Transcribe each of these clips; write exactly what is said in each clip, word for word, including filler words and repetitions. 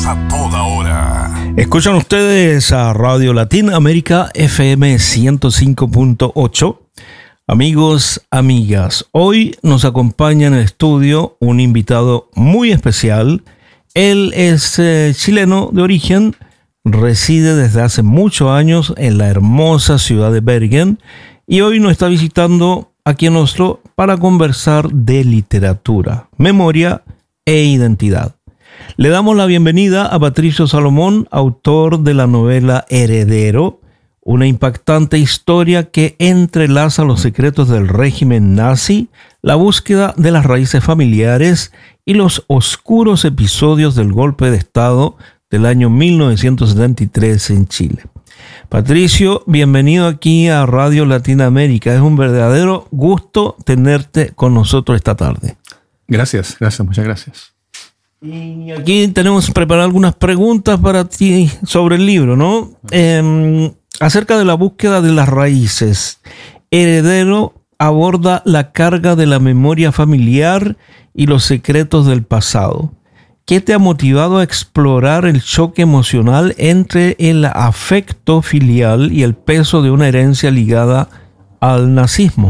a toda hora. Escuchan ustedes a Radio Latinoamérica F M ciento cinco punto ocho. Amigos, amigas, hoy nos acompaña en el estudio un invitado muy especial. Él es eh, chileno de origen, reside desde hace muchos años en la hermosa ciudad de Bergen y hoy nos está visitando aquí en Oslo para conversar de literatura, memoria e identidad. Le damos la bienvenida a Patricio Salomón, autor de la novela Heredero, una impactante historia que entrelaza los secretos del régimen nazi, la búsqueda de las raíces familiares y los oscuros episodios del golpe de Estado del año mil novecientos setenta y tres en Chile. Patricio, bienvenido aquí a Radio Latinoamérica. Es un verdadero gusto tenerte con nosotros esta tarde. Gracias, gracias, muchas gracias. Y aquí tenemos preparadas algunas preguntas para ti sobre el libro, ¿no? Eh, acerca de la búsqueda de las raíces. Heredero aborda la carga de la memoria familiar y los secretos del pasado. ¿Qué te ha motivado a explorar el choque emocional entre el afecto filial y el peso de una herencia ligada al nazismo?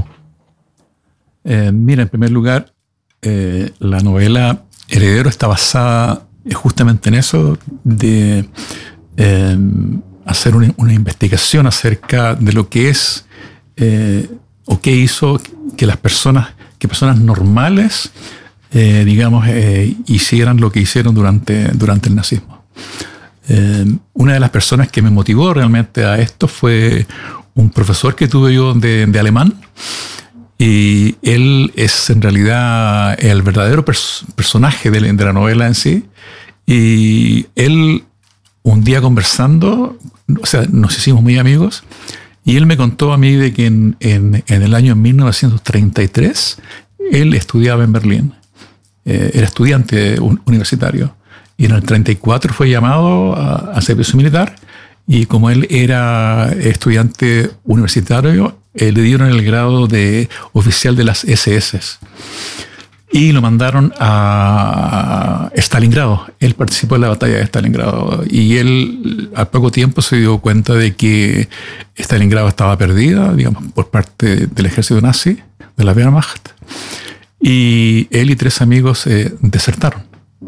Eh, mira, en primer lugar, eh, la novela Heredero está basada justamente en eso, de eh, hacer una, una investigación acerca de lo que es eh, o qué hizo que las personas, que personas normales, eh, digamos, eh, hicieran lo que hicieron durante, durante el nazismo. Eh, una de las personas que me motivó realmente a esto fue un profesor que tuve yo de, de alemán, y él es en realidad el verdadero pers- personaje de la, de la novela en sí. Y él, un día conversando, o sea, nos hicimos muy amigos, y él me contó a mí de que en, en, en el año mil novecientos treinta y tres él estudiaba en Berlín. Eh, era estudiante un, universitario. Y en el treinta y cuatro fue llamado a, a servicio militar, y como él era estudiante universitario, eh, le dieron el grado de oficial de las S S y lo mandaron a Stalingrado. Él participó en la batalla de Stalingrado, y él al poco tiempo se dio cuenta de que Stalingrado estaba perdida, digamos, por parte del ejército nazi, de la Wehrmacht, y él y tres amigos eh, desertaron.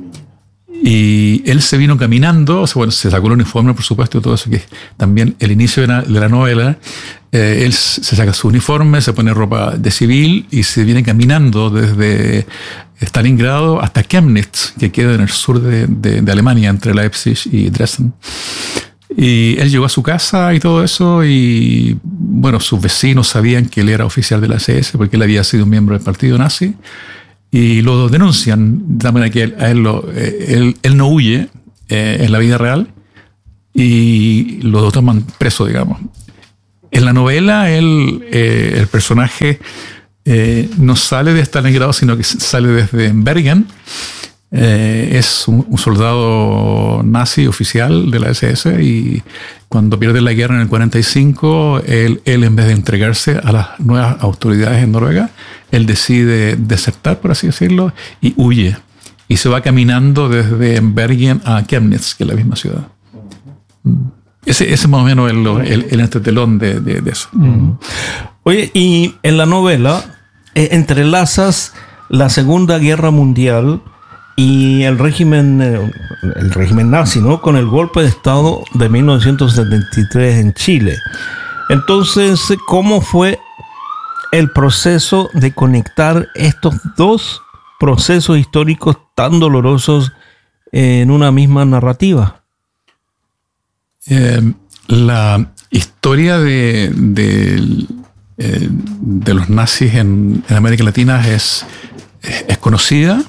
Y él se vino caminando, o sea, bueno, se sacó el uniforme, por supuesto, y todo eso, que también el inicio de la, de la novela, eh, él se saca su uniforme, se pone ropa de civil y se viene caminando desde Stalingrado hasta Chemnitz, que queda en el sur de, de, de Alemania, entre Leipzig y Dresden. Y él llegó a su casa y todo eso, y bueno, sus vecinos sabían que él era oficial de la S S porque él había sido un miembro del partido nazi, y lo denuncian, de la manera que él, a él, lo, él, él no huye eh, en la vida real, y lo toman preso, digamos. En la novela, él, eh, el personaje eh, no sale de Stalingrado, sino que sale desde Bergen. Eh, es un, un soldado nazi oficial de la S S, y cuando pierde la guerra en el cuarenta y cinco, él, él en vez de entregarse a las nuevas autoridades en Noruega, él decide desertar, por así decirlo, y huye. Y se va caminando desde Bergen a Chemnitz, que es la misma ciudad. Ese, ese es más o menos el, el, el entretelón de, de, de eso. Mm. Oye, y en la novela eh, entrelazas la Segunda Guerra Mundial y el régimen, el régimen nazi, ¿no?, con el golpe de Estado de mil novecientos setenta y tres en Chile. Entonces, ¿cómo fue el proceso de conectar estos dos procesos históricos tan dolorosos en una misma narrativa? Eh, la historia de, de, eh, de los nazis en, en América Latina es, es conocida.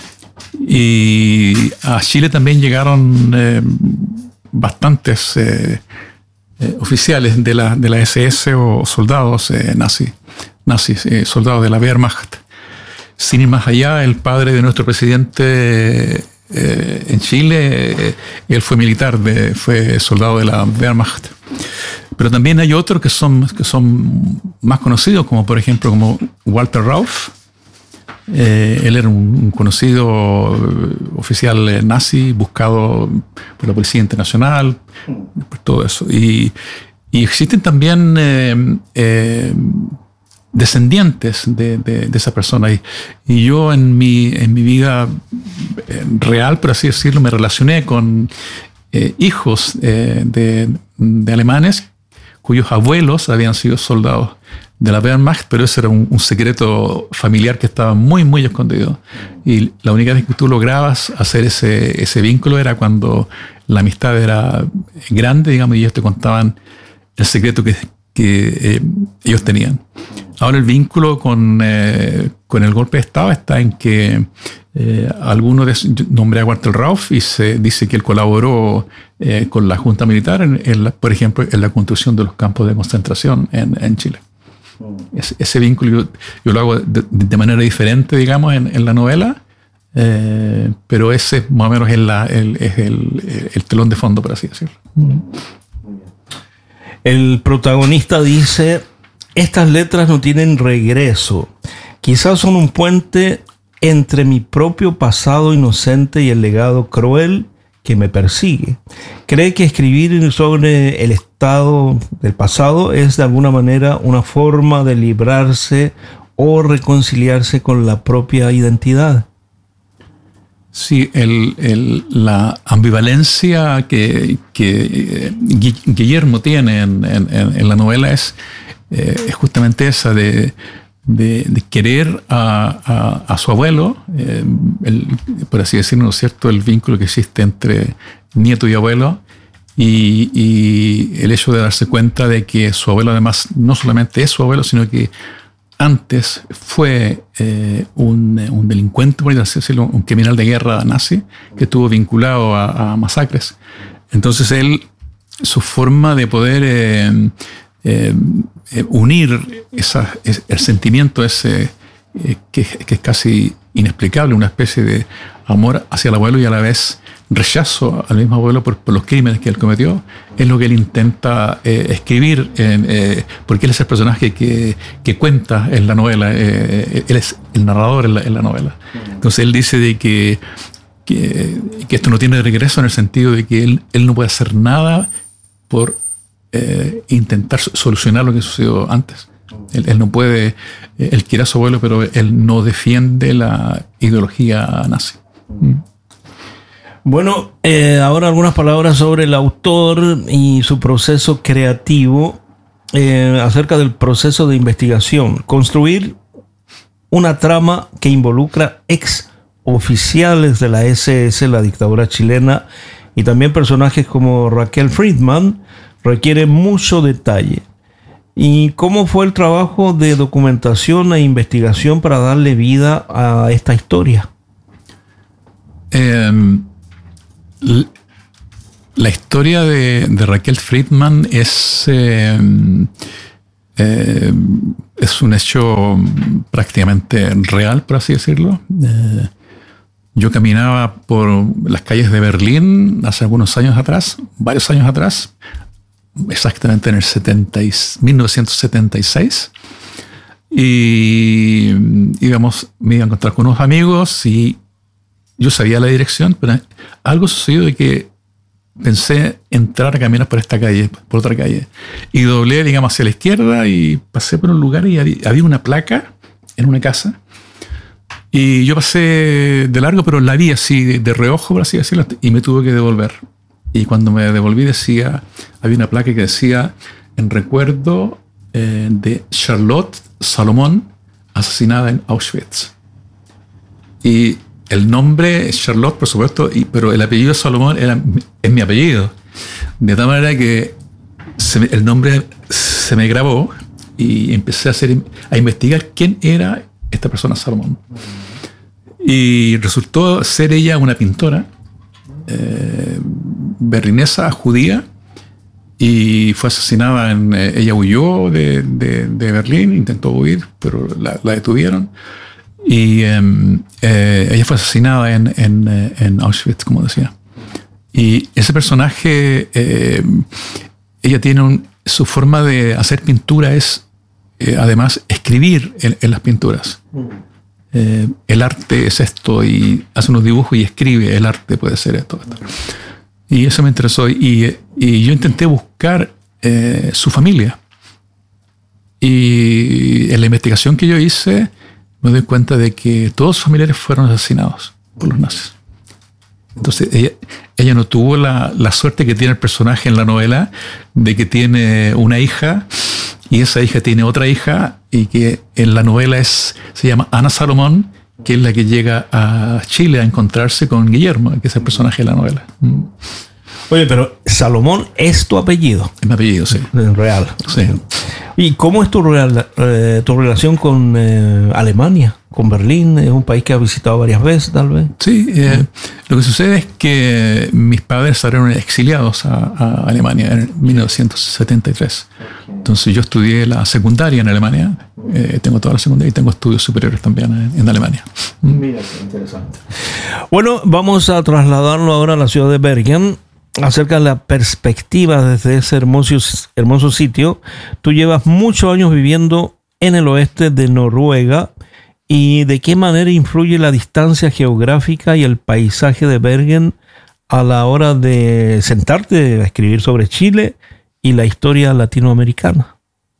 Y a Chile también llegaron eh, bastantes eh, eh, oficiales de la, de la S S o soldados eh, nazis, nazis eh, soldados de la Wehrmacht. Sin ir más allá, el padre de nuestro presidente eh, en Chile, eh, él fue militar, de, fue soldado de la Wehrmacht. Pero también hay otros que son, que son más conocidos, como por ejemplo como Walter Rauff, Eh, él era un, un conocido oficial nazi, buscado por la Policía Internacional, por todo eso. Y, y existen también eh, eh, descendientes de, de, de esa persona. Y, y yo en mi, en mi vida real, por así decirlo, me relacioné con eh, hijos eh, de, de alemanes cuyos abuelos habían sido soldados de la Wehrmacht, pero ese era un, un secreto familiar que estaba muy, muy escondido. Y la única vez que tú lograbas hacer ese, ese vínculo era cuando la amistad era grande, digamos, y ellos te contaban el secreto que, que eh, ellos tenían. Ahora el vínculo con, eh, con el golpe de Estado está en que eh, alguno de nombré a Walter Rauff y se dice que él colaboró eh, con la Junta Militar, en, en la, por ejemplo, en la construcción de los campos de concentración en, en Chile. Ese, ese vínculo yo, yo lo hago de, de manera diferente, digamos, en, en la novela, eh, pero ese más o menos es, la, el, es el, el telón de fondo, por así decirlo. El protagonista dice: estas letras no tienen regreso. Quizás son un puente entre mi propio pasado inocente y el legado cruel que me persigue. ¿Cree que escribir sobre el estado del pasado es de alguna manera una forma de librarse o reconciliarse con la propia identidad? Sí, el, el, la ambivalencia que, que Guillermo tiene en, en, en la novela es, eh, es justamente esa de, de, de querer a, a, a su abuelo, eh, el, por así decirlo, ¿no es cierto?, el vínculo que existe entre nieto y abuelo, y, y el hecho de darse cuenta de que su abuelo además no solamente es su abuelo, sino que antes fue eh, un, un delincuente, por así decirlo, un criminal de guerra nazi que estuvo vinculado a, a masacres. Entonces él, su forma de poder eh, eh, unir esa, el sentimiento ese eh, que, que es casi inexplicable, una especie de amor hacia el abuelo y a la vez rechazo al mismo abuelo por, por los crímenes que él cometió, es lo que él intenta eh, escribir, en, eh, porque él es el personaje que, que cuenta en la novela, eh, él es el narrador en la, en la novela. Entonces él dice de que, que, que esto no tiene regreso en el sentido de que él, él no puede hacer nada por eh, intentar solucionar lo que sucedió antes. Él, él no puede, él quiere a su abuelo, pero él no defiende la ideología nazi. Mm. Bueno, eh, ahora algunas palabras sobre el autor y su proceso creativo, eh, acerca del proceso de investigación. Construir una trama que involucra ex oficiales de la ese ese, la dictadura chilena, y también personajes como Raquel Friedman, requiere mucho detalle. ¿Y cómo fue el trabajo de documentación e investigación para darle vida a esta historia? Eh... La historia de, de Raquel Friedman es, eh, eh, es un hecho prácticamente real, por así decirlo. Eh, yo caminaba por las calles de Berlín hace algunos años atrás, varios años atrás, exactamente en el setenta y, mil novecientos setenta y seis, y íbamos, me iba a encontrar con unos amigos y yo sabía la dirección, pero algo sucedió de que pensé entrar a caminar por esta calle, por otra calle. Y doblé, digamos, hacia la izquierda y pasé por un lugar y había una placa en una casa. Y yo pasé de largo, pero la vi así, de, de reojo, por así decirlo, y me tuve que devolver. Y cuando me devolví decía, había una placa que decía, en recuerdo eh, de Charlotte Salomón, asesinada en Auschwitz. Y el nombre es Charlotte, por supuesto, y, pero el apellido Salomón era, es mi apellido. De tal manera que se me, el nombre se me grabó y empecé a, hacer, a investigar quién era esta persona Salomón. Y resultó ser ella una pintora eh, berlinesa, judía, y fue asesinada. En, eh, ella huyó de, de, de Berlín, intentó huir, pero la, la detuvieron. Y eh, eh, ella fue asesinada en, en, en Auschwitz, como decía. Y ese personaje, eh, ella tiene un, su forma de hacer pintura es, eh, además, escribir en, en las pinturas. eh, el arte es esto, y hace unos dibujos y escribe, el arte puede ser esto. esto. Y eso me interesó, y, y yo intenté buscar eh, su familia. Y en la investigación que yo hice, me doy cuenta de que todos sus familiares fueron asesinados por los nazis. Entonces ella, ella no tuvo la, la suerte que tiene el personaje en la novela, de que tiene una hija y esa hija tiene otra hija, y que en la novela es, se llama Ana Salomón, que es la que llega a Chile a encontrarse con Guillermo, que es el personaje de la novela. Oye, pero Salomón es tu apellido. Es mi apellido, sí. Real. Sí. ¿Y cómo es tu, real, eh, tu relación con eh, Alemania, con Berlín? Es un país que has visitado varias veces, tal vez. Sí, eh, lo que sucede es que mis padres salieron exiliados a, a Alemania en mil novecientos setenta y tres. Entonces yo estudié la secundaria en Alemania, eh, tengo toda la secundaria y tengo estudios superiores también en, en Alemania. Mira, qué interesante. Bueno, vamos a trasladarlo ahora a la ciudad de Bergen. Acerca de la perspectiva desde ese hermoso, hermoso sitio. Tú llevas muchos años viviendo en el oeste de Noruega, y de qué manera influye la distancia geográfica y el paisaje de Bergen a la hora de sentarte a escribir sobre Chile y la historia latinoamericana.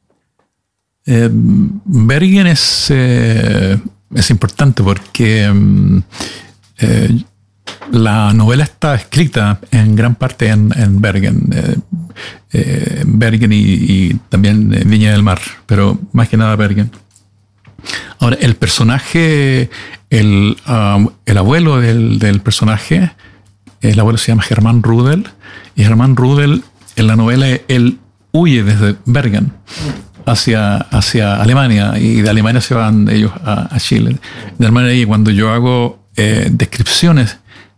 Eh, Bergen es, eh, es importante porque eh, la novela está escrita en gran parte en, en Bergen, eh, eh, Bergen y, y también Viña del Mar, pero más que nada Bergen. Ahora, el personaje, el, um, el abuelo del, del personaje, el abuelo se llama Germán Rudel, y Germán Rudel en la novela él huye desde Bergen hacia, hacia Alemania, y de Alemania se van ellos a, a Chile. De Alemania, y cuando yo hago eh, descripciones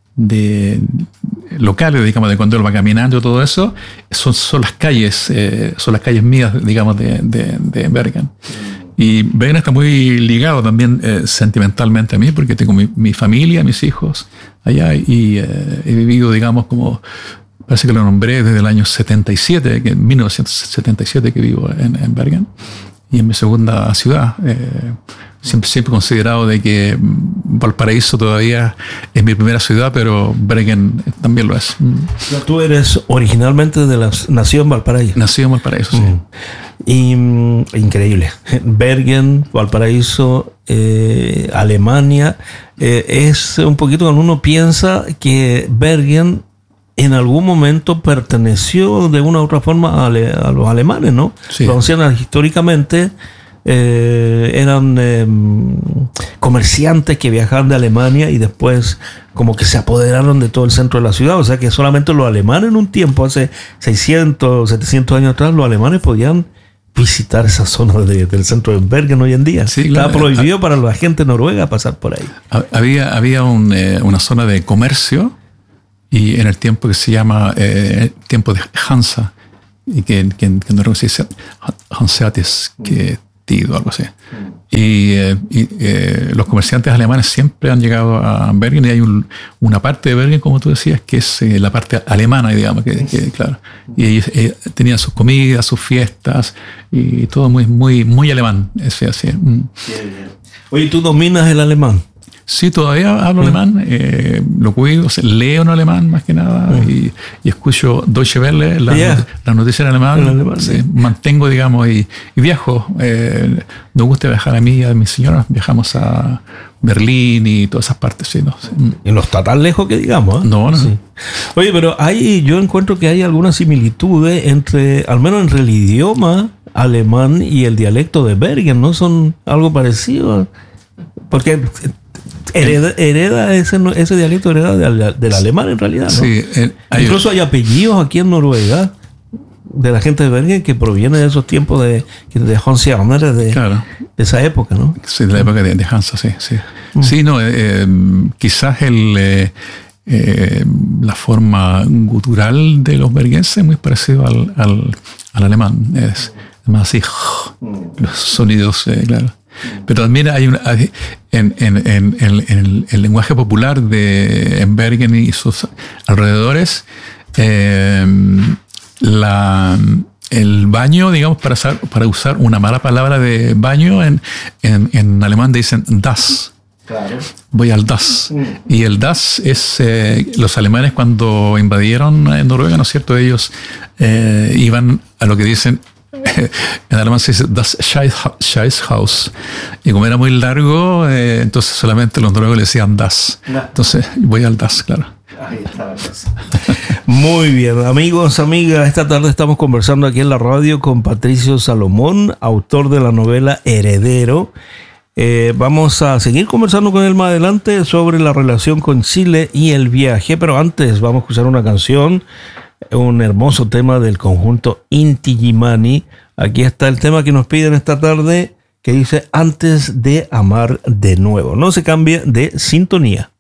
de locales, digamos, de cuando él va caminando y todo eso, son, son las calles, eh, son las calles mías, digamos, de, de, de Bergen. Y Bergen está muy ligado también eh, sentimentalmente a mí, porque tengo mi, mi familia, mis hijos allá, y eh, he vivido, digamos, como, parece que lo nombré desde el año setenta y siete, que en mil novecientos setenta y siete que vivo en, en Bergen, y en mi segunda ciudad. Eh, Siempre, siempre he considerado de que Valparaíso todavía es mi primera ciudad, pero Bergen también lo es. Tú eres originalmente de la nación Valparaíso. Nacido en Valparaíso, sí. Y mm, increíble. Bergen, Valparaíso, eh, Alemania. Eh, es un poquito cuando uno piensa que Bergen en algún momento perteneció de una u otra forma a, ale, a los alemanes, ¿no? Sí. Lo consideran históricamente. Eh, eran eh, comerciantes que viajaban de Alemania y después como que se apoderaron de todo el centro de la ciudad. O sea que solamente los alemanes en un tiempo, hace seiscientos, setecientos años atrás, los alemanes podían visitar esa zona de, del centro de Bergen hoy en día. Sí, Estaba claro. prohibido para la gente noruega pasar por ahí. Había, había un, eh, una zona de comercio, y en el tiempo que se llama eh, tiempo de Hansa, y que, que, que en noruego se dice Hanseatis, que o algo así. Y, eh, y eh, los comerciantes alemanes siempre han llegado a Bergen, y hay un, una parte de Bergen, como tú decías, que es eh, la parte alemana, digamos, que, que claro. Y ellos eh, tenían sus comidas, sus fiestas, y todo muy, muy, muy alemán. Ese, así. Mm. Oye, ¿tú dominas el alemán? Sí, todavía hablo mm. alemán, eh, lo cuido, o sea, leo en alemán más que nada, mm. y, y escucho Deutsche Welle, las yeah. not la noticias en alemán, en alemán sí, sí. mantengo, digamos, y, y viajo. Eh, nos gusta viajar a mí y a mi señora, viajamos a Berlín y todas esas partes, sí, ¿no? Sí. Y no está tan lejos que digamos, ¿eh? No, no. Sí. Oye, pero hay, yo encuentro que hay algunas similitudes entre, al menos entre el idioma alemán y el dialecto de Bergen, ¿no? Son algo parecido, porque hereda, hereda ese, ese dialecto hereda del, del alemán en realidad, ¿no? Sí, eh, hay, incluso hay apellidos aquí en Noruega de la gente de Bergen que proviene de esos tiempos de, de Hans Werner, de, claro. de esa época, ¿no? Sí, de la época de, de Hansa, sí. Sí, mm. sí no, eh, quizás el, eh, eh, la forma gutural de los bergenses es muy parecido al, al, al alemán. Es más así, los sonidos, eh, claro. Pero también hay una, en, en, en, en, en el, el lenguaje popular de en Bergen y sus alrededores, eh, la, el baño, digamos, para usar, para usar una mala palabra de baño, en, en, en alemán dicen das. Claro. Voy al Das. Mm. Y el Das es, eh, los alemanes cuando invadieron eh, Noruega, ¿no es cierto? Ellos eh, iban a lo que dicen, en alemán se dice Das Scheißhaus. Y como era muy largo, eh, entonces solamente los noruegos le decían Das. No. Entonces voy al Das, claro. Ahí está la cosa. Muy bien, amigos, amigas, esta tarde estamos conversando aquí en la radio con Patricio Salomón, autor de la novela Heredero. Eh, vamos a seguir conversando con él más adelante sobre la relación con Chile y el viaje, pero antes vamos a escuchar una canción, un hermoso tema del conjunto Inti Illimani. Aquí está el tema que nos piden esta tarde, que dice Antes de amar de nuevo. No se cambie de sintonía.